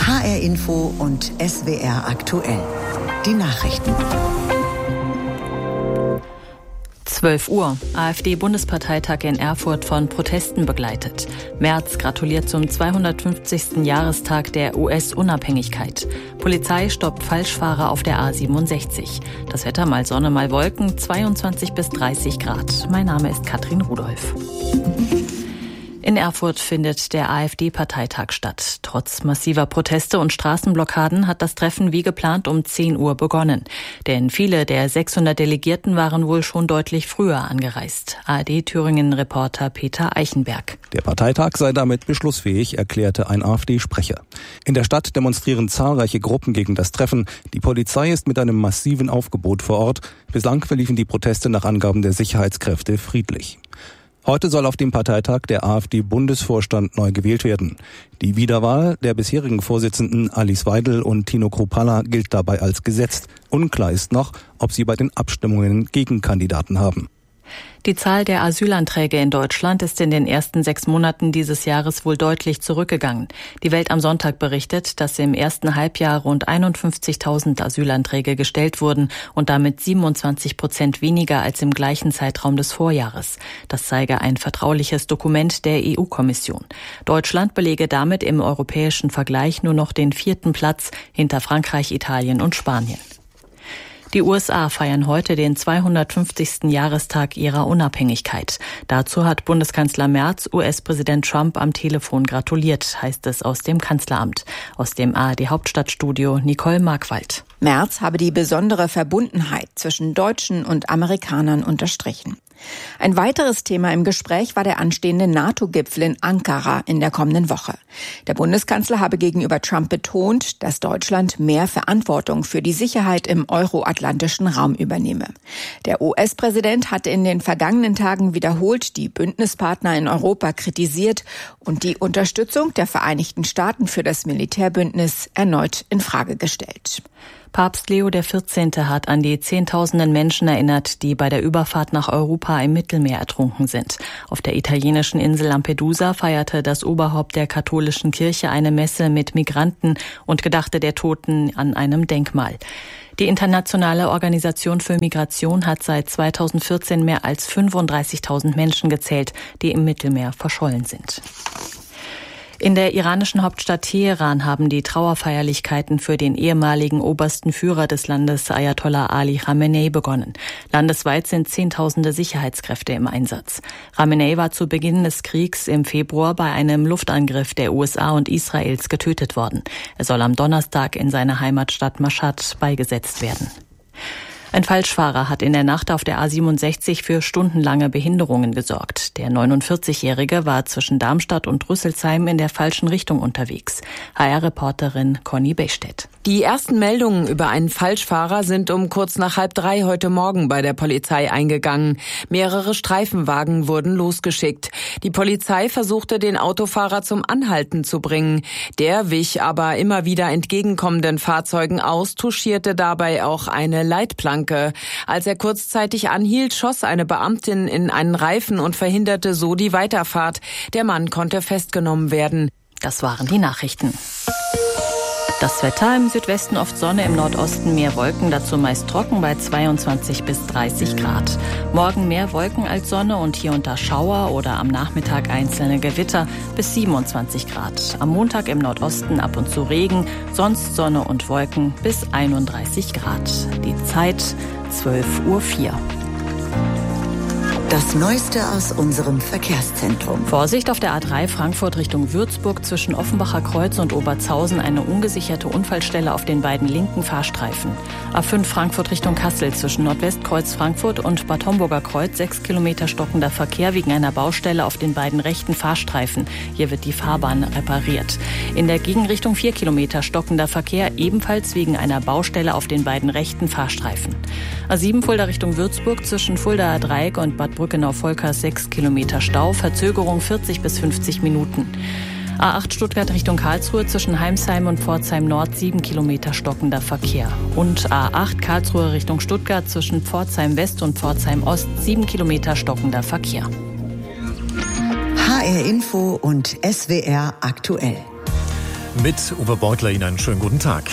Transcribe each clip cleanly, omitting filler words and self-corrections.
HR Info und SWR aktuell. Die Nachrichten. 12 Uhr. AfD-Bundesparteitag in Erfurt von Protesten begleitet. Merz gratuliert zum 250. Jahrestag der US-Unabhängigkeit. Polizei stoppt Falschfahrer auf der A67. Das Wetter mal Sonne, mal Wolken, 22 bis 30 Grad. Mein Name ist Katrin Rudolph. In Erfurt findet der AfD-Parteitag statt. Trotz massiver Proteste und Straßenblockaden hat das Treffen wie geplant um 10 Uhr begonnen. Denn viele der 600 Delegierten waren wohl schon deutlich früher angereist. ARD-Thüringen-Reporter Peter Eichenberg. Der Parteitag sei damit beschlussfähig, erklärte ein AfD-Sprecher. In der Stadt demonstrieren zahlreiche Gruppen gegen das Treffen. Die Polizei ist mit einem massiven Aufgebot vor Ort. Bislang verliefen die Proteste nach Angaben der Sicherheitskräfte friedlich. Heute soll auf dem Parteitag der AfD-Bundesvorstand neu gewählt werden. Die Wiederwahl der bisherigen Vorsitzenden Alice Weidel und Tino Kruppalla gilt dabei als gesetzt. Unklar ist noch, ob sie bei den Abstimmungen Gegenkandidaten haben. Die Zahl der Asylanträge in Deutschland ist in den ersten 6 Monaten dieses Jahres wohl deutlich zurückgegangen. Die Welt am Sonntag berichtet, dass im ersten Halbjahr rund 51.000 Asylanträge gestellt wurden und damit 27% weniger als im gleichen Zeitraum des Vorjahres. Das zeige ein vertrauliches Dokument der EU-Kommission. Deutschland belege damit im europäischen Vergleich nur noch den 4. Platz hinter Frankreich, Italien und Spanien. Die USA feiern heute den 250. Jahrestag ihrer Unabhängigkeit. Dazu hat Bundeskanzler Merz US-Präsident Trump am Telefon gratuliert, heißt es aus dem Kanzleramt. Aus dem ARD-Hauptstadtstudio Nicole Markwald. Merz habe die besondere Verbundenheit zwischen Deutschen und Amerikanern unterstrichen. Ein weiteres Thema im Gespräch war der anstehende NATO-Gipfel in Ankara in der kommenden Woche. Der Bundeskanzler habe gegenüber Trump betont, dass Deutschland mehr Verantwortung für die Sicherheit im euroatlantischen Raum übernehme. Der US-Präsident hatte in den vergangenen Tagen wiederholt die Bündnispartner in Europa kritisiert und die Unterstützung der Vereinigten Staaten für das Militärbündnis erneut in Frage gestellt. Papst Leo XIV. Hat an die Zehntausenden Menschen erinnert, die bei der Überfahrt nach Europa im Mittelmeer ertrunken sind. Auf der italienischen Insel Lampedusa feierte das Oberhaupt der katholischen Kirche eine Messe mit Migranten und gedachte der Toten an einem Denkmal. Die Internationale Organisation für Migration hat seit 2014 mehr als 35.000 Menschen gezählt, die im Mittelmeer verschollen sind. In der iranischen Hauptstadt Teheran haben die Trauerfeierlichkeiten für den ehemaligen obersten Führer des Landes Ayatollah Ali Khamenei begonnen. Landesweit sind Zehntausende Sicherheitskräfte im Einsatz. Khamenei war zu Beginn des Kriegs im Februar bei einem Luftangriff der USA und Israels getötet worden. Er soll am Donnerstag in seiner Heimatstadt Mashhad beigesetzt werden. Ein Falschfahrer hat in der Nacht auf der A67 für stundenlange Behinderungen gesorgt. Der 49-Jährige war zwischen Darmstadt und Rüsselsheim in der falschen Richtung unterwegs. HR-Reporterin Conny Bechstedt. Die ersten Meldungen über einen Falschfahrer sind um kurz nach 2:30 heute Morgen bei der Polizei eingegangen. Mehrere Streifenwagen wurden losgeschickt. Die Polizei versuchte, den Autofahrer zum Anhalten zu bringen. Der wich aber immer wieder entgegenkommenden Fahrzeugen aus, touchierte dabei auch eine Leitplanke. Als er kurzzeitig anhielt, schoss eine Beamtin in einen Reifen und verhinderte so die Weiterfahrt. Der Mann konnte festgenommen werden. Das waren die Nachrichten. Das Wetter: im Südwesten oft Sonne, im Nordosten mehr Wolken, dazu meist trocken bei 22 bis 30 Grad. Morgen mehr Wolken als Sonne und hier und da Schauer oder am Nachmittag einzelne Gewitter bis 27 Grad. Am Montag im Nordosten ab und zu Regen, sonst Sonne und Wolken bis 31 Grad. Die Zeit 12:04 Uhr. Das Neueste aus unserem Verkehrszentrum. Vorsicht auf der A3 Frankfurt Richtung Würzburg, zwischen Offenbacher Kreuz und Oberzhausen eine ungesicherte Unfallstelle auf den beiden linken Fahrstreifen. A5 Frankfurt Richtung Kassel, zwischen Nordwestkreuz Frankfurt und Bad Homburger Kreuz 6 Kilometer stockender Verkehr wegen einer Baustelle auf den beiden rechten Fahrstreifen. Hier wird die Fahrbahn repariert. In der Gegenrichtung 4 Kilometer stockender Verkehr, ebenfalls wegen einer Baustelle auf den beiden rechten Fahrstreifen. A7 Fulda Richtung Würzburg, zwischen Fuldaer Dreieck und Bad Brückenau-Volkers 6 Kilometer Stau, Verzögerung 40 bis 50 Minuten. A8 Stuttgart Richtung Karlsruhe, zwischen Heimsheim und Pforzheim Nord 7 Kilometer stockender Verkehr. Und A8 Karlsruhe Richtung Stuttgart, zwischen Pforzheim West und Pforzheim Ost 7 Kilometer stockender Verkehr. HR Info und SWR aktuell. Mit Uwe Beutler Ihnen einen schönen guten Tag.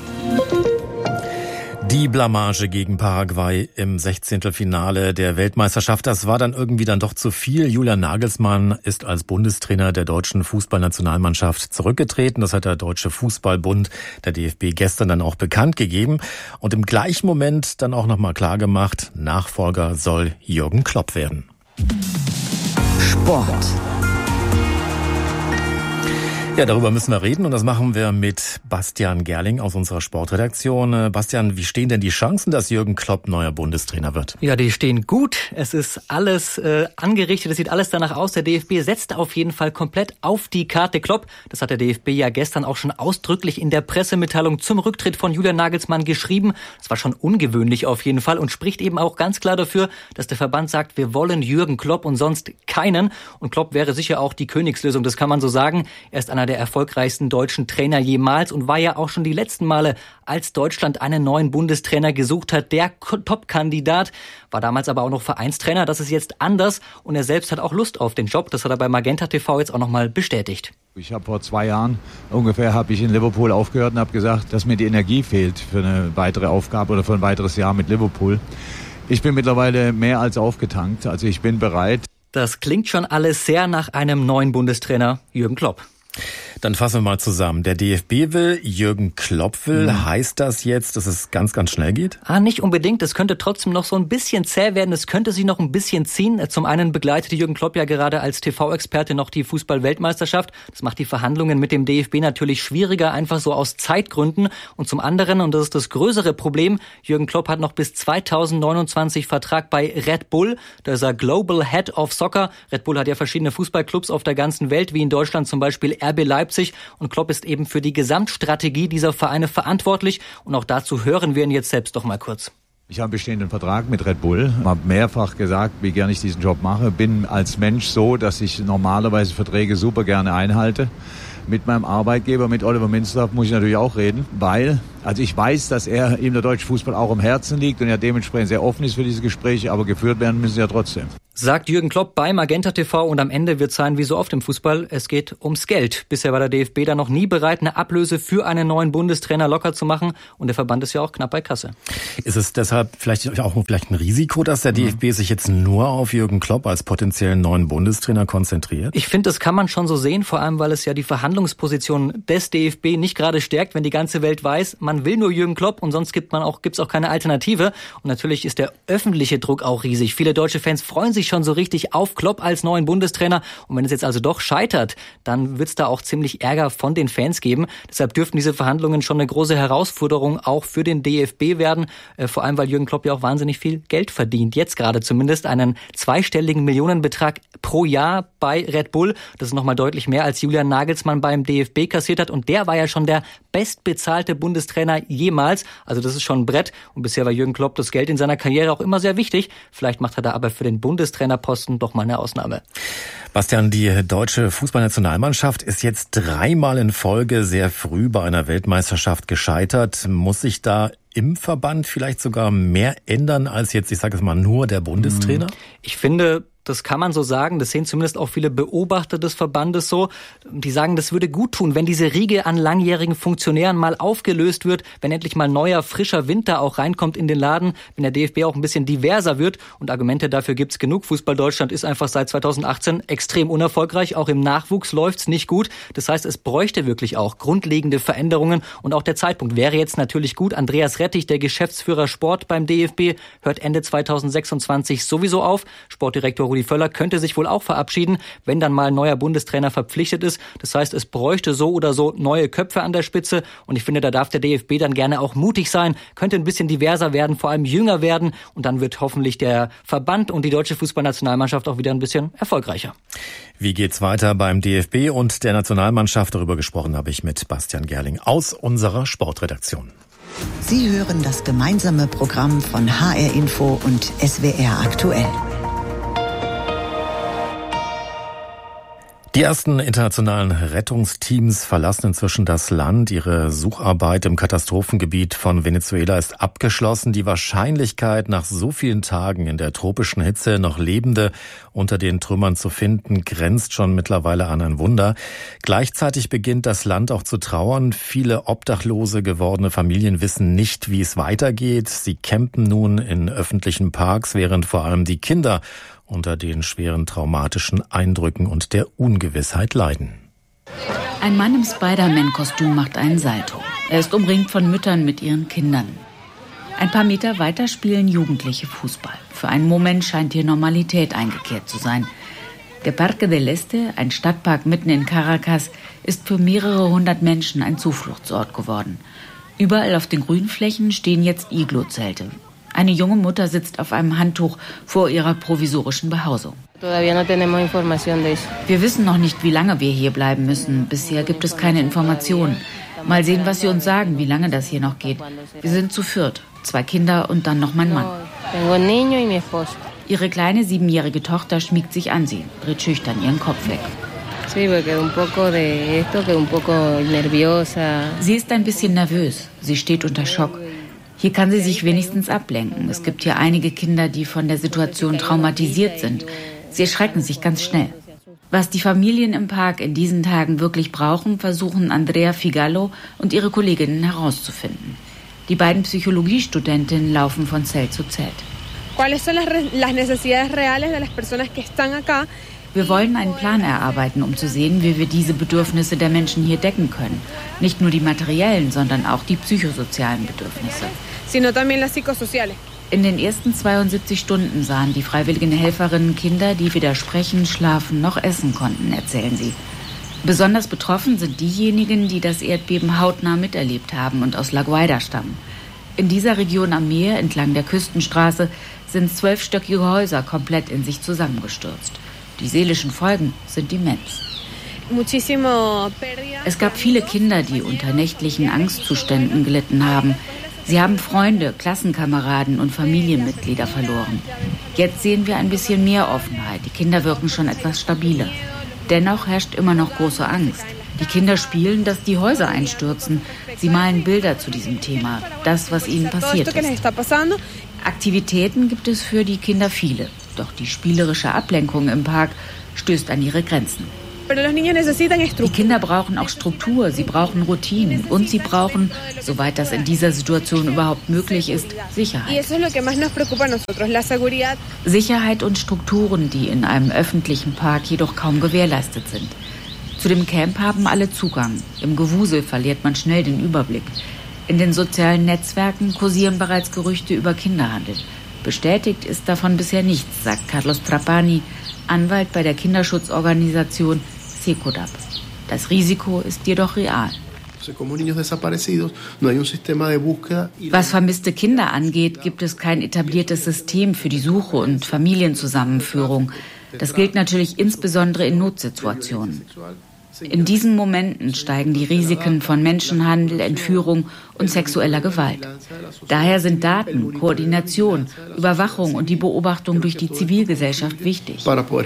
Die Blamage gegen Paraguay im 16. Finale der Weltmeisterschaft, das war dann irgendwie doch zu viel. Julian Nagelsmann ist als Bundestrainer der deutschen Fußballnationalmannschaft zurückgetreten. Das hat der Deutsche Fußballbund, der DFB, gestern dann auch bekannt gegeben. Und im gleichen Moment dann auch nochmal klargemacht, Nachfolger soll Jürgen Klopp werden. Sport. Ja, darüber müssen wir reden und das machen wir mit Bastian Gerling aus unserer Sportredaktion. Bastian, wie stehen denn die Chancen, dass Jürgen Klopp neuer Bundestrainer wird? Ja, die stehen gut. Es ist alles angerichtet, es sieht alles danach aus. Der DFB setzt auf jeden Fall komplett auf die Karte Klopp. Das hat der DFB ja gestern auch schon ausdrücklich in der Pressemitteilung zum Rücktritt von Julian Nagelsmann geschrieben. Das war schon ungewöhnlich auf jeden Fall und spricht eben auch ganz klar dafür, dass der Verband sagt, wir wollen Jürgen Klopp und sonst keinen. Und Klopp wäre sicher auch die Königslösung, das kann man so sagen. Er ist einer der erfolgreichsten deutschen Trainer jemals und war ja auch schon die letzten Male, als Deutschland einen neuen Bundestrainer gesucht hat, der Top-Kandidat, war damals aber auch noch Vereinstrainer. Das ist jetzt anders und er selbst hat auch Lust auf den Job. Das hat er bei Magenta TV jetzt auch nochmal bestätigt. Ich habe vor 2 Jahren ungefähr in Liverpool aufgehört und habe gesagt, dass mir die Energie fehlt für eine weitere Aufgabe oder für ein weiteres Jahr mit Liverpool. Ich bin mittlerweile mehr als aufgetankt, also ich bin bereit. Das klingt schon alles sehr nach einem neuen Bundestrainer, Jürgen Klopp. Dann fassen wir mal zusammen. Der DFB will, Jürgen Klopp will. Heißt das jetzt, dass es ganz, ganz schnell geht? Nicht unbedingt. Es könnte trotzdem noch so ein bisschen zäh werden. Es könnte sich noch ein bisschen ziehen. Zum einen begleitet Jürgen Klopp ja gerade als TV-Experte noch die Fußball-Weltmeisterschaft. Das macht die Verhandlungen mit dem DFB natürlich schwieriger, einfach so aus Zeitgründen. Und zum anderen, und das ist das größere Problem, Jürgen Klopp hat noch bis 2029 Vertrag bei Red Bull. Da ist er Global Head of Soccer. Red Bull hat ja verschiedene Fußballclubs auf der ganzen Welt, wie in Deutschland zum Beispiel RB Leipzig. Und Klopp ist eben für die Gesamtstrategie dieser Vereine verantwortlich. Und auch dazu hören wir ihn jetzt selbst doch mal kurz. Ich habe einen bestehenden Vertrag mit Red Bull. Ich habe mehrfach gesagt, wie gerne ich diesen Job mache. Bin als Mensch so, dass ich normalerweise Verträge super gerne einhalte. Mit meinem Arbeitgeber, mit Oliver Minzlaff, muss ich natürlich auch reden, weil, ich weiß, dass ihm der deutsche Fußball auch am Herzen liegt und er dementsprechend sehr offen ist für diese Gespräche, aber geführt werden müssen sie ja trotzdem. Sagt Jürgen Klopp bei Magenta TV und am Ende wird es sein, wie so oft im Fußball, es geht ums Geld. Bisher war der DFB da noch nie bereit, eine Ablöse für einen neuen Bundestrainer locker zu machen und der Verband ist ja auch knapp bei Kasse. Ist es deshalb vielleicht ein Risiko, dass der DFB sich jetzt nur auf Jürgen Klopp als potenziellen neuen Bundestrainer konzentriert? Ich finde, das kann man schon so sehen, vor allem, weil es ja die Verhandlungsposition des DFB nicht gerade stärkt, wenn die ganze Welt weiß, man will nur Jürgen Klopp und sonst gibt's auch keine Alternative. Und natürlich ist der öffentliche Druck auch riesig. Viele deutsche Fans freuen sich schon so richtig auf Klopp als neuen Bundestrainer. Und wenn es jetzt also doch scheitert, dann wird es da auch ziemlich Ärger von den Fans geben. Deshalb dürften diese Verhandlungen schon eine große Herausforderung auch für den DFB werden. Vor allem, weil Jürgen Klopp ja auch wahnsinnig viel Geld verdient. Jetzt gerade zumindest einen zweistelligen Millionenbetrag pro Jahr bei Red Bull. Das ist nochmal deutlich mehr, als Julian Nagelsmann beim DFB kassiert hat. Und der war ja schon der bestbezahlte Bundestrainer jemals. Also das ist schon ein Brett. Und bisher war Jürgen Klopp das Geld in seiner Karriere auch immer sehr wichtig. Vielleicht macht er da aber für den Bundestrainerposten doch mal eine Ausnahme. Bastian, die deutsche Fußballnationalmannschaft ist jetzt 3-mal in Folge sehr früh bei einer Weltmeisterschaft gescheitert. Muss sich da im Verband vielleicht sogar mehr ändern als jetzt, ich sage es mal, nur der Bundestrainer? Ich finde, das kann man so sagen. Das sehen zumindest auch viele Beobachter des Verbandes so. Die sagen, das würde gut tun, wenn diese Riege an langjährigen Funktionären mal aufgelöst wird, wenn endlich mal neuer, frischer Wind da auch reinkommt in den Laden, wenn der DFB auch ein bisschen diverser wird. Und Argumente dafür gibt's genug. Fußball Deutschland ist einfach seit 2018 extrem unerfolgreich. Auch im Nachwuchs läuft's nicht gut. Das heißt, es bräuchte wirklich auch grundlegende Veränderungen. Und auch der Zeitpunkt wäre jetzt natürlich gut. Andreas Rettich, der Geschäftsführer Sport beim DFB, hört Ende 2026 sowieso auf. Sportdirektor Rudi Völler könnte sich wohl auch verabschieden, wenn dann mal ein neuer Bundestrainer verpflichtet ist. Das heißt, es bräuchte so oder so neue Köpfe an der Spitze. Und ich finde, da darf der DFB dann gerne auch mutig sein, könnte ein bisschen diverser werden, vor allem jünger werden. Und dann wird hoffentlich der Verband und die deutsche Fußballnationalmannschaft auch wieder ein bisschen erfolgreicher. Wie geht's weiter beim DFB und der Nationalmannschaft? Darüber gesprochen habe ich mit Bastian Gerling aus unserer Sportredaktion. Sie hören das gemeinsame Programm von HR Info und SWR aktuell. Die ersten internationalen Rettungsteams verlassen inzwischen das Land. Ihre Sucharbeit im Katastrophengebiet von Venezuela ist abgeschlossen. Die Wahrscheinlichkeit, nach so vielen Tagen in der tropischen Hitze noch Lebende unter den Trümmern zu finden, grenzt schon mittlerweile an ein Wunder. Gleichzeitig beginnt das Land auch zu trauern. Viele obdachlose gewordene Familien wissen nicht, wie es weitergeht. Sie campen nun in öffentlichen Parks, während vor allem die Kinder unter den schweren traumatischen Eindrücken und der Ungewissheit leiden. Ein Mann im Spider-Man-Kostüm macht einen Salto. Er ist umringt von Müttern mit ihren Kindern. Ein paar Meter weiter spielen Jugendliche Fußball. Für einen Moment scheint hier Normalität eingekehrt zu sein. Der Parque del Este, ein Stadtpark mitten in Caracas, ist für mehrere hundert Menschen ein Zufluchtsort geworden. Überall auf den Grünflächen stehen jetzt Iglo-Zelte. Eine junge Mutter sitzt auf einem Handtuch vor ihrer provisorischen Behausung. Wir wissen noch nicht, wie lange wir hier bleiben müssen. Bisher gibt es keine Informationen. Mal sehen, was sie uns sagen, wie lange das hier noch geht. Wir sind zu viert, 2 Kinder und dann noch mein Mann. Ihre kleine 7-jährige Tochter schmiegt sich an sie, dreht schüchtern ihren Kopf weg. Sie ist ein bisschen nervös. Sie steht unter Schock. Hier kann sie sich wenigstens ablenken. Es gibt hier einige Kinder, die von der Situation traumatisiert sind. Sie erschrecken sich ganz schnell. Was die Familien im Park in diesen Tagen wirklich brauchen, versuchen Andrea Figallo und ihre Kolleginnen herauszufinden. Die beiden Psychologiestudentinnen laufen von Zelt zu Zelt. Wir wollen einen Plan erarbeiten, um zu sehen, wie wir diese Bedürfnisse der Menschen hier decken können. Nicht nur die materiellen, sondern auch die psychosozialen Bedürfnisse. In den ersten 72 Stunden sahen die freiwilligen Helferinnen Kinder, die weder sprechen, schlafen noch essen konnten, erzählen sie. Besonders betroffen sind diejenigen, die das Erdbeben hautnah miterlebt haben und aus La Guaira stammen. In dieser Region am Meer, entlang der Küstenstraße, sind 12-stöckige Häuser komplett in sich zusammengestürzt. Die seelischen Folgen sind immens. Es gab viele Kinder, die unter nächtlichen Angstzuständen gelitten haben. Sie haben Freunde, Klassenkameraden und Familienmitglieder verloren. Jetzt sehen wir ein bisschen mehr Offenheit. Die Kinder wirken schon etwas stabiler. Dennoch herrscht immer noch große Angst. Die Kinder spielen, dass die Häuser einstürzen. Sie malen Bilder zu diesem Thema, das, was ihnen passiert ist. Aktivitäten gibt es für die Kinder viele. Doch die spielerische Ablenkung im Park stößt an ihre Grenzen. Die Kinder brauchen auch Struktur, sie brauchen Routinen und sie brauchen, soweit das in dieser Situation überhaupt möglich ist, Sicherheit. Sicherheit und Strukturen, die in einem öffentlichen Park jedoch kaum gewährleistet sind. Zu dem Camp haben alle Zugang. Im Gewusel verliert man schnell den Überblick. In den sozialen Netzwerken kursieren bereits Gerüchte über Kinderhandel. Bestätigt ist davon bisher nichts, sagt Carlos Trapani, Anwalt bei der Kinderschutzorganisation Secodap. Das Risiko ist jedoch real. Was vermisste Kinder angeht, gibt es kein etabliertes System für die Suche und Familienzusammenführung. Das gilt natürlich insbesondere in Notsituationen. In diesen Momenten steigen die Risiken von Menschenhandel, Entführung und sexueller Gewalt. Daher sind Daten, Koordination, Überwachung und die Beobachtung durch die Zivilgesellschaft wichtig.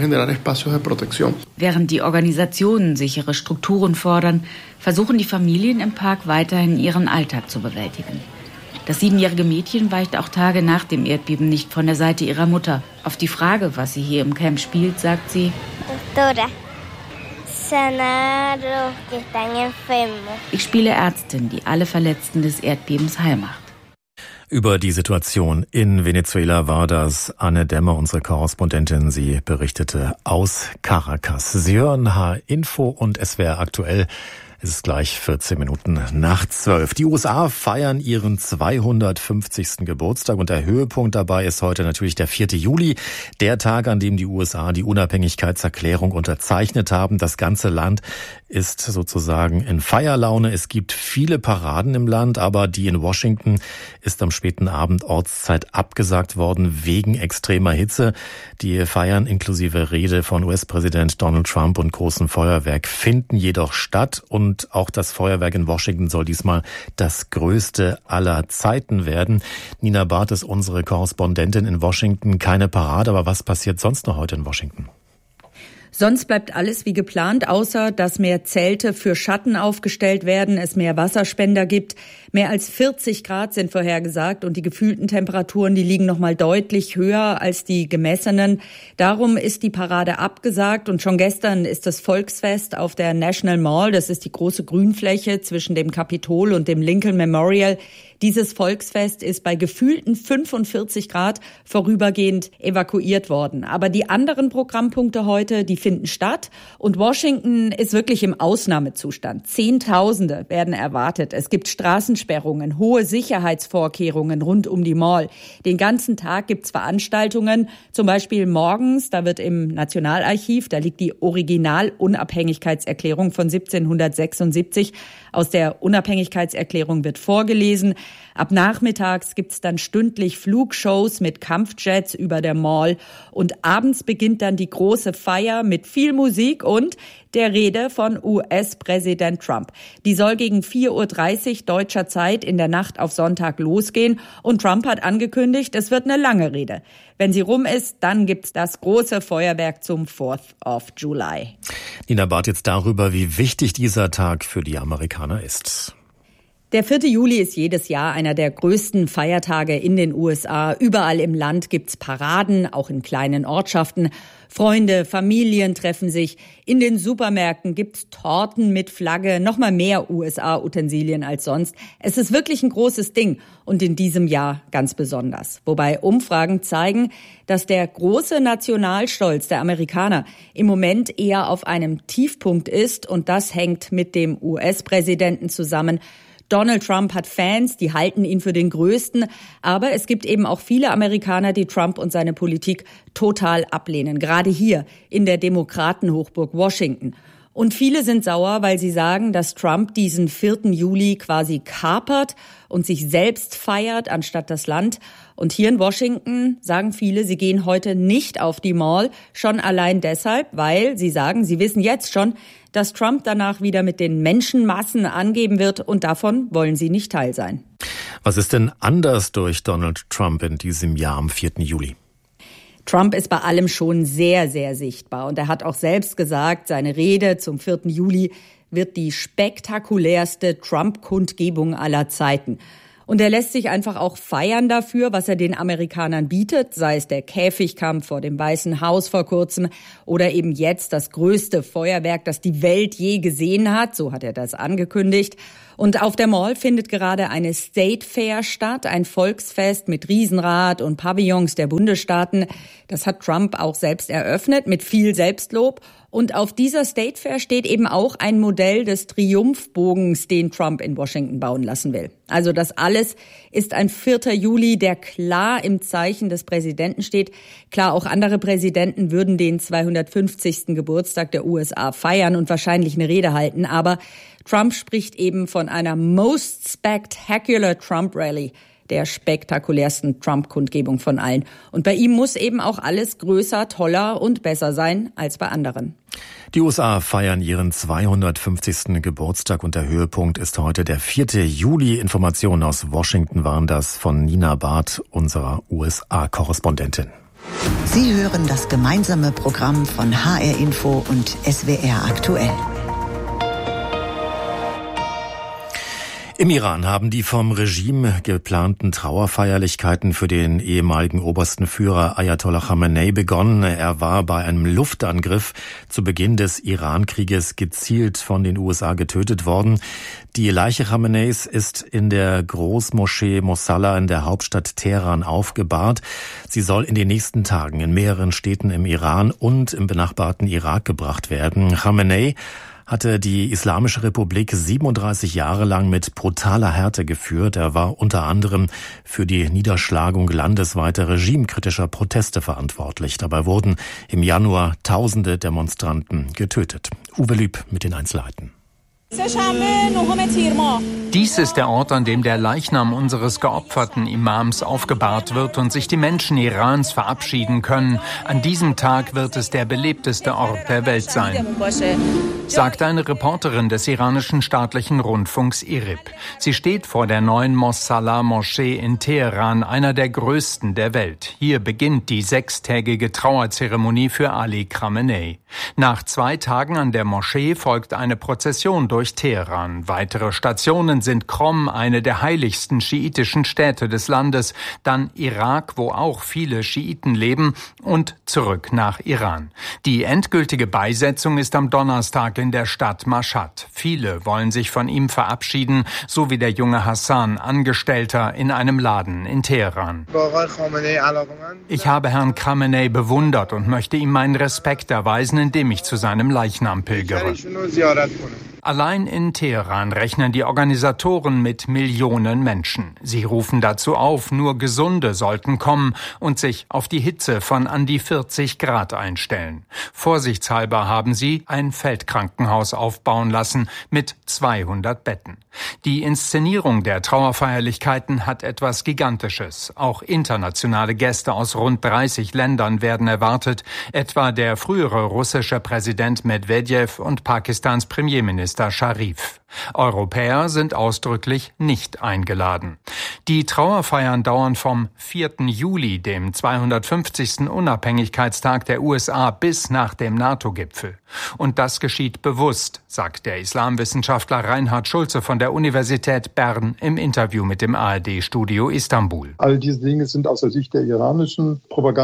Während die Organisationen sichere Strukturen fordern, versuchen die Familien im Park weiterhin ihren Alltag zu bewältigen. Das 7-jährige Mädchen weicht auch Tage nach dem Erdbeben nicht von der Seite ihrer Mutter. Auf die Frage, was sie hier im Camp spielt, sagt sie: Ich spiele Ärztin, die alle Verletzten des Erdbebens heil macht. Über die Situation in Venezuela war das Anne Dämmer, unsere Korrespondentin. Sie berichtete aus Caracas. Sie hören H-Info und SWR aktuell. Es ist gleich 14 Minuten nach 12. Die USA feiern ihren 250. Geburtstag und der Höhepunkt dabei ist heute natürlich der 4. Juli, der Tag, an dem die USA die Unabhängigkeitserklärung unterzeichnet haben. Das ganze Land ist sozusagen in Feierlaune. Es gibt viele Paraden im Land, aber die in Washington ist am späten Abend Ortszeit abgesagt worden wegen extremer Hitze. Die Feiern inklusive Rede von US-Präsident Donald Trump und großem Feuerwerk finden jedoch statt und auch das Feuerwerk in Washington soll diesmal das größte aller Zeiten werden. Nina Barth ist unsere Korrespondentin in Washington. Keine Parade, aber was passiert sonst noch heute in Washington? Sonst bleibt alles wie geplant, außer dass mehr Zelte für Schatten aufgestellt werden, es mehr Wasserspender gibt. Mehr als 40 Grad sind vorhergesagt und die gefühlten Temperaturen, die liegen noch mal deutlich höher als die gemessenen. Darum ist die Parade abgesagt und schon gestern ist das Volksfest auf der National Mall, das ist die große Grünfläche zwischen dem Kapitol und dem Lincoln Memorial. Dieses Volksfest ist bei gefühlten 45 Grad vorübergehend evakuiert worden. Aber die anderen Programmpunkte heute, die finden statt. Und Washington ist wirklich im Ausnahmezustand. Zehntausende werden erwartet. Es gibt Straßensperrungen, hohe Sicherheitsvorkehrungen rund um die Mall. Den ganzen Tag gibt's Veranstaltungen. Zum Beispiel morgens, da wird im Nationalarchiv, da liegt die Original-Unabhängigkeitserklärung von 1776. Aus der Unabhängigkeitserklärung wird vorgelesen. Ab nachmittags gibt's dann stündlich Flugshows mit Kampfjets über der Mall. Und abends beginnt dann die große Feier mit viel Musik und der Rede von US-Präsident Trump. Die soll gegen 4:30 Uhr deutscher Zeit in der Nacht auf Sonntag losgehen. Und Trump hat angekündigt, es wird eine lange Rede. Wenn sie rum ist, dann gibt's das große Feuerwerk zum 4th of July. Nina Barth jetzt darüber, wie wichtig dieser Tag für die Amerikaner ist. Der 4. Juli ist jedes Jahr einer der größten Feiertage in den USA. Überall im Land gibt's Paraden, auch in kleinen Ortschaften. Freunde, Familien treffen sich. In den Supermärkten gibt's Torten mit Flagge, noch mal mehr USA-Utensilien als sonst. Es ist wirklich ein großes Ding und in diesem Jahr ganz besonders. Wobei Umfragen zeigen, dass der große Nationalstolz der Amerikaner im Moment eher auf einem Tiefpunkt ist und das hängt mit dem US-Präsidenten zusammen. Donald Trump hat Fans, die halten ihn für den Größten. Aber es gibt eben auch viele Amerikaner, die Trump und seine Politik total ablehnen. Gerade hier in der Demokratenhochburg Washington. Und viele sind sauer, weil sie sagen, dass Trump diesen 4. Juli quasi kapert und sich selbst feiert, anstatt das Land. Und hier in Washington sagen viele, sie gehen heute nicht auf die Mall, schon allein deshalb, weil sie sagen, sie wissen jetzt schon, dass Trump danach wieder mit den Menschenmassen angeben wird und davon wollen sie nicht Teil sein. Was ist denn anders durch Donald Trump in diesem Jahr am 4. Juli? Trump ist bei allem schon sehr, sehr sichtbar und er hat auch selbst gesagt, seine Rede zum 4. Juli wird die spektakulärste Trump-Kundgebung aller Zeiten. Und er lässt sich einfach auch feiern dafür, was er den Amerikanern bietet, sei es der Käfigkampf vor dem Weißen Haus vor kurzem oder eben jetzt das größte Feuerwerk, das die Welt je gesehen hat, so hat er das angekündigt. Und auf der Mall findet gerade eine State Fair statt, ein Volksfest mit Riesenrad und Pavillons der Bundesstaaten. Das hat Trump auch selbst eröffnet mit viel Selbstlob. Und auf dieser State Fair steht eben auch ein Modell des Triumphbogens, den Trump in Washington bauen lassen will. Also das alles ist ein 4. Juli, der klar im Zeichen des Präsidenten steht. Klar, auch andere Präsidenten würden den 250. Geburtstag der USA feiern und wahrscheinlich eine Rede halten. Aber Trump spricht eben von einer Most Spectacular Trump Rally, der spektakulärsten Trump-Kundgebung von allen. Und bei ihm muss eben auch alles größer, toller und besser sein als bei anderen. Die USA feiern ihren 250. Geburtstag und der Höhepunkt ist heute der 4. Juli. Informationen aus Washington waren das von Nina Barth, unserer USA-Korrespondentin. Sie hören das gemeinsame Programm von HR Info und SWR Aktuell. Im Iran haben die vom Regime geplanten Trauerfeierlichkeiten für den ehemaligen obersten Führer Ayatollah Khamenei begonnen. Er war bei einem Luftangriff zu Beginn des Iran-Krieges gezielt von den USA getötet worden. Die Leiche Khameneis ist in der Großmoschee Mosalla in der Hauptstadt Teheran aufgebahrt. Sie soll in den nächsten Tagen in mehreren Städten im Iran und im benachbarten Irak gebracht werden. Khamenei hatte die Islamische Republik 37 Jahre lang mit brutaler Härte geführt. Er war unter anderem für die Niederschlagung landesweiter regimekritischer Proteste verantwortlich. Dabei wurden im Januar Tausende Demonstranten getötet. Uwe Lüb mit den Einzelheiten. Dies ist der Ort, an dem der Leichnam unseres geopferten Imams aufgebahrt wird und sich die Menschen Irans verabschieden können. An diesem Tag wird es der belebteste Ort der Welt sein. sagt eine Reporterin des iranischen staatlichen Rundfunks IRIB. Sie steht vor der neuen Mossalah-Moschee in Teheran, einer der größten der Welt. Hier beginnt die 6-tägige Trauerzeremonie für Ali Khamenei. Nach 2 Tagen an der Moschee folgt eine Prozession durch Teheran. Weitere Stationen sind Qom, eine der heiligsten schiitischen Städte des Landes, dann Irak, wo auch viele Schiiten leben, und zurück nach Iran. Die endgültige Beisetzung ist am Donnerstag in der Stadt Mashhad. Viele wollen sich von ihm verabschieden, so wie der junge Hassan, Angestellter in einem Laden in Teheran. Ich habe Herrn Khamenei bewundert und möchte ihm meinen Respekt erweisen, indem ich zu seinem Leichnam pilgere. Allein in Teheran rechnen die Organisatoren mit Millionen Menschen. Sie rufen dazu auf, nur Gesunde sollten kommen und sich auf die Hitze von an die 40 Grad einstellen. Vorsichtshalber haben sie ein Feldkrankenhaus aufbauen lassen mit 200 Betten. Die Inszenierung der Trauerfeierlichkeiten hat etwas Gigantisches. Auch internationale Gäste aus rund 30 Ländern werden erwartet, etwa der frühere russische Präsident Medwedew und Pakistans Premierminister Scharif. Europäer sind ausdrücklich nicht eingeladen. Die Trauerfeiern dauern vom 4. Juli, dem 250. Unabhängigkeitstag der USA, bis nach dem NATO-Gipfel. Und das geschieht bewusst, sagt der Islamwissenschaftler Reinhard Schulze von der Universität Bern im Interview mit dem ARD-Studio Istanbul. All diese Dinge sind aus der Sicht der iranischen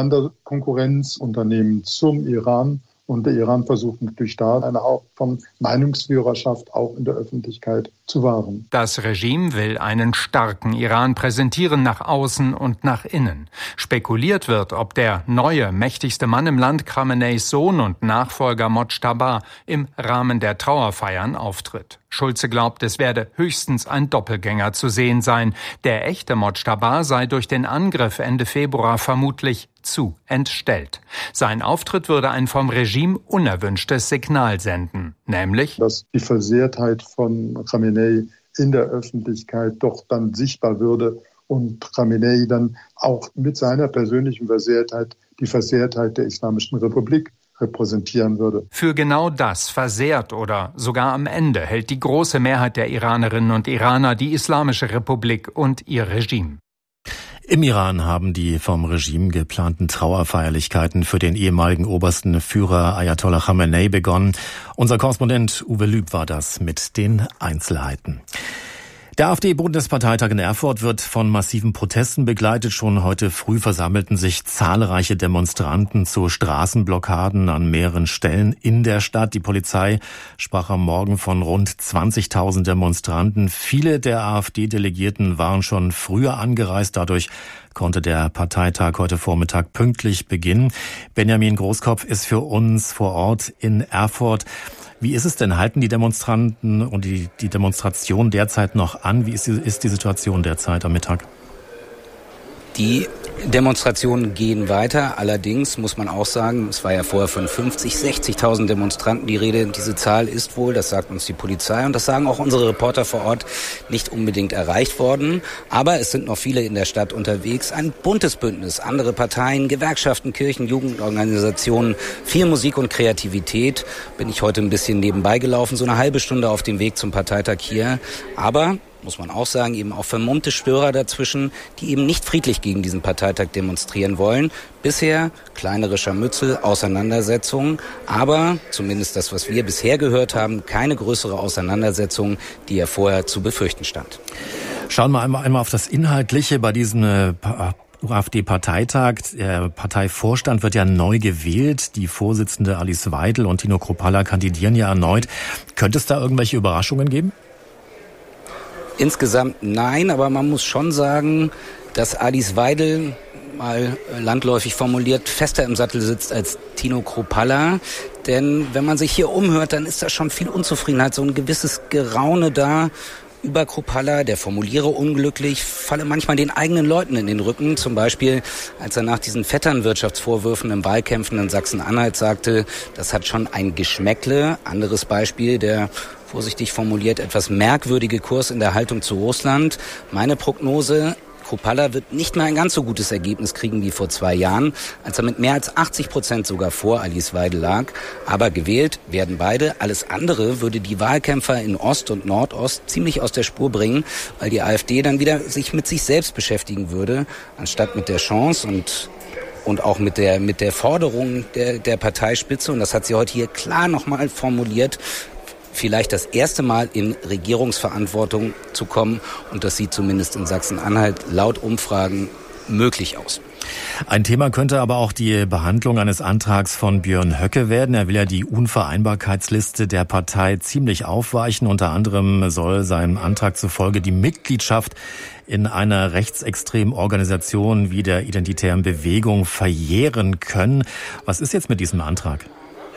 Propagandakonkurrenzunternehmen zum Iran. Und der Iran versucht natürlich da eine Art von Meinungsführerschaft auch in der Öffentlichkeit zu wahren. Das Regime will einen starken Iran präsentieren nach außen und nach innen. Spekuliert wird, ob der neue, mächtigste Mann im Land, Khameneis Sohn und Nachfolger Mojtaba, im Rahmen der Trauerfeiern auftritt. Schulze glaubt, es werde höchstens ein Doppelgänger zu sehen sein. Der echte Mojtaba sei durch den Angriff Ende Februar vermutlich zu entstellt. Sein Auftritt würde ein vom Regime unerwünschtes Signal senden, nämlich, dass die Versehrtheit von Khamenei in der Öffentlichkeit doch dann sichtbar würde und Khamenei dann auch mit seiner persönlichen Versehrtheit die Versehrtheit der Islamischen Republik repräsentieren würde. Für genau das, versehrt oder sogar am Ende, hält die große Mehrheit der Iranerinnen und Iraner die Islamische Republik und ihr Regime. Im Iran haben die vom Regime geplanten Trauerfeierlichkeiten für den ehemaligen obersten Führer Ayatollah Khamenei begonnen. Unser Korrespondent Uwe Lüb war das mit den Einzelheiten. Der AfD-Bundesparteitag in Erfurt wird von massiven Protesten begleitet. Schon heute früh versammelten sich zahlreiche Demonstranten zu Straßenblockaden an mehreren Stellen in der Stadt. Die Polizei sprach am Morgen von rund 20.000 Demonstranten. Viele der AfD-Delegierten waren schon früher angereist. Dadurch konnte der Parteitag heute Vormittag pünktlich beginnen. Benjamin Großkopf ist für uns vor Ort in Erfurt. Wie ist es denn? Halten die Demonstranten und die Demonstration derzeit noch an? Wie ist die Situation derzeit am Mittag? Die Demonstrationen gehen weiter. Allerdings muss man auch sagen, es war ja vorher von 60.000 Demonstranten die Rede. Diese Zahl ist wohl, das sagt uns die Polizei und das sagen auch unsere Reporter vor Ort, nicht unbedingt erreicht worden. Aber es sind noch viele in der Stadt unterwegs. Ein buntes Bündnis, andere Parteien, Gewerkschaften, Kirchen, Jugendorganisationen, viel Musik und Kreativität. Bin ich heute ein bisschen nebenbei gelaufen, so eine halbe Stunde auf dem Weg zum Parteitag hier. Aber muss man auch sagen, eben auch vermummte Störer dazwischen, die eben nicht friedlich gegen diesen Parteitag demonstrieren wollen. Bisher kleinere Scharmützel, Auseinandersetzungen, aber zumindest das, was wir bisher gehört haben, keine größere Auseinandersetzung, die ja vorher zu befürchten stand. Schauen wir einmal auf das Inhaltliche bei diesem AfD-Parteitag. Der Parteivorstand wird ja neu gewählt. Die Vorsitzende Alice Weidel und Tino Kruppalla kandidieren ja erneut. Könnte es da irgendwelche Überraschungen geben? Insgesamt nein, aber man muss schon sagen, dass Alice Weidel, mal landläufig formuliert, fester im Sattel sitzt als Tino Kruppalla. Denn wenn man sich hier umhört, dann ist da schon viel Unzufriedenheit, so ein gewisses Geraune da über Kruppalla. Der formuliere unglücklich, falle manchmal den eigenen Leuten in den Rücken. Zum Beispiel, als er nach diesen Vetternwirtschaftsvorwürfen im Wahlkämpfen in Sachsen-Anhalt sagte, das hat schon ein Geschmäckle. Anderes Beispiel, der vorsichtig formuliert etwas merkwürdige Kurs in der Haltung zu Russland. Meine Prognose, Kruppalla wird nicht mehr ein ganz so gutes Ergebnis kriegen wie vor 2 Jahren, als er mit mehr als 80% sogar vor Alice Weidel lag. Aber gewählt werden beide. Alles andere würde die Wahlkämpfer in Ost und Nordost ziemlich aus der Spur bringen, weil die AfD dann wieder sich mit sich selbst beschäftigen würde, anstatt mit der Chance und auch mit der Forderung der Parteispitze. Und das hat sie heute hier klar nochmal formuliert, vielleicht das erste Mal in Regierungsverantwortung zu kommen. Und das sieht zumindest in Sachsen-Anhalt laut Umfragen möglich aus. Ein Thema könnte aber auch die Behandlung eines Antrags von Björn Höcke werden. Er will ja die Unvereinbarkeitsliste der Partei ziemlich aufweichen. Unter anderem soll seinem Antrag zufolge die Mitgliedschaft in einer rechtsextremen Organisation wie der Identitären Bewegung verjähren können. Was ist jetzt mit diesem Antrag?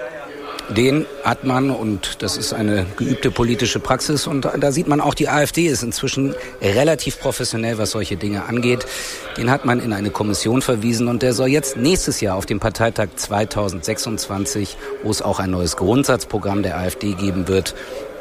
Den hat man, und das ist eine geübte politische Praxis, und da sieht man auch, die AfD ist inzwischen relativ professionell, was solche Dinge angeht. Den hat man in eine Kommission verwiesen und der soll jetzt nächstes Jahr auf dem Parteitag 2026, wo es auch ein neues Grundsatzprogramm der AfD geben wird,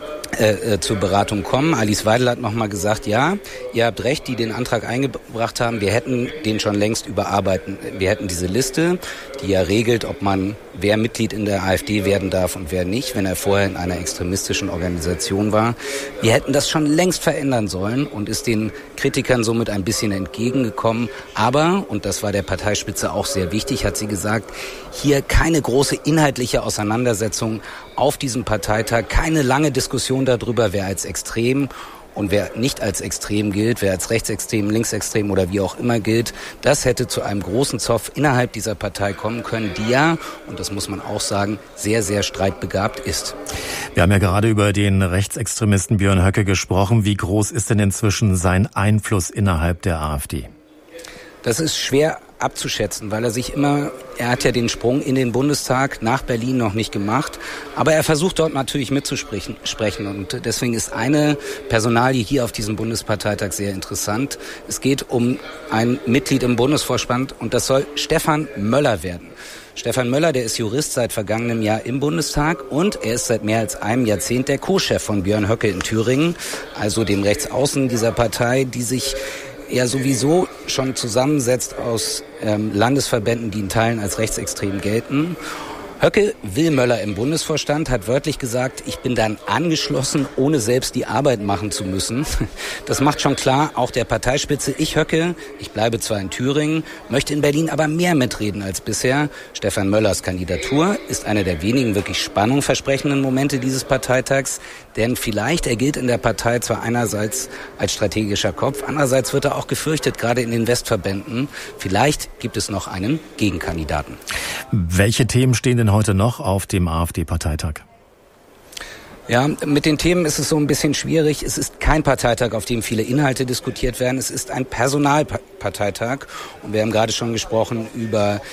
zur Beratung kommen. Alice Weidel hat nochmal gesagt, ja, ihr habt recht, die den Antrag eingebracht haben, wir hätten den schon längst überarbeiten. Wir hätten diese Liste, die ja regelt, wer Mitglied in der AfD werden darf und wer nicht, wenn er vorher in einer extremistischen Organisation war. Wir hätten das schon längst verändern sollen und ist den Kritikern somit ein bisschen entgegengekommen. Aber, und das war der Parteispitze auch sehr wichtig, hat sie gesagt, hier keine große inhaltliche Auseinandersetzung auf diesem Parteitag, keine lange Diskussion darüber, wer als extrem und wer nicht als extrem gilt, wer als rechtsextrem, linksextrem oder wie auch immer gilt. Das hätte zu einem großen Zoff innerhalb dieser Partei kommen können, die ja, und das muss man auch sagen, sehr, sehr streitbegabt ist. Wir haben ja gerade über den Rechtsextremisten Björn Höcke gesprochen. Wie groß ist denn inzwischen sein Einfluss innerhalb der AfD? Das ist schwer abzuschätzen, weil er hat ja den Sprung in den Bundestag nach Berlin noch nicht gemacht, aber er versucht dort natürlich mitzusprechen und deswegen ist eine Personalie hier auf diesem Bundesparteitag sehr interessant. Es geht um ein Mitglied im Bundesvorstand und das soll Stefan Möller werden. Stefan Möller, der ist Jurist seit vergangenem Jahr im Bundestag und er ist seit mehr als einem Jahrzehnt der Co-Chef von Björn Höcke in Thüringen, also dem Rechtsaußen dieser Partei, die sich ja sowieso schon zusammensetzt aus Landesverbänden, die in Teilen als rechtsextrem gelten. Höcke will Möller im Bundesvorstand, hat wörtlich gesagt, ich bin dann angeschlossen, ohne selbst die Arbeit machen zu müssen. Das macht schon klar, auch der Parteispitze, Höcke, ich bleibe zwar in Thüringen, möchte in Berlin aber mehr mitreden als bisher. Stefan Möllers Kandidatur ist einer der wenigen wirklich spannungsversprechenden Momente dieses Parteitags, denn vielleicht, er gilt in der Partei zwar einerseits als strategischer Kopf, andererseits wird er auch gefürchtet, gerade in den Westverbänden. Vielleicht gibt es noch einen Gegenkandidaten. Welche Themen stehen denn heute noch auf dem AfD-Parteitag? Ja, mit den Themen ist es so ein bisschen schwierig. Es ist kein Parteitag, auf dem viele Inhalte diskutiert werden. Es ist ein Personalparteitag. Und wir haben gerade schon gesprochen über